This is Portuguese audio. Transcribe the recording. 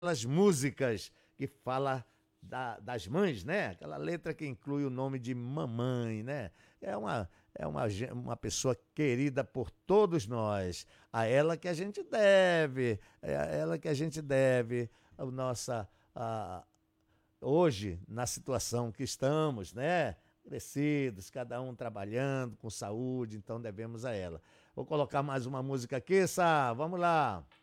aquelas músicas que fala das mães, né? Aquela letra que inclui o nome de mamãe, né? Uma pessoa querida por todos nós. A ela que a gente deve, é a ela que a gente deve a nossa, a, hoje, na situação que estamos, né? Crescidos, cada um trabalhando com saúde, então devemos a ela. Vou colocar mais uma música aqui, Sá. Vamos lá.